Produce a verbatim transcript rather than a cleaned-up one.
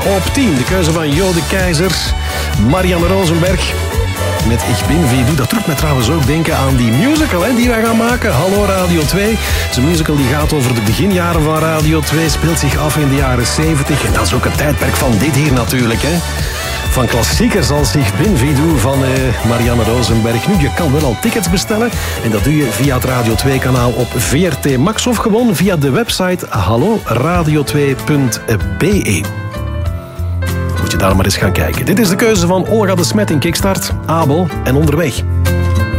Op tien, de keuze van Jo de Keizer, Marianne Rosenberg met Ik ben wie doe. Dat doet me trouwens ook denken aan die musical hè, die wij gaan maken. Hallo Radio twee. Het is een musical die gaat over de beginjaren van Radio twee. Speelt zich af in de jaren zeventig. En dat is ook het tijdperk van dit hier natuurlijk. Hè. Van klassiekers als Ik ben wie doe van eh, Marianne Rosenberg. Nu, je kan wel al tickets bestellen. En dat doe je via het Radio twee kanaal op V R T Max. Of gewoon via de website hallo radio twee punt b e. Moet je daar maar eens gaan kijken. Dit is de keuze van Olga de Smet in Kickstart, Abel en Onderweg.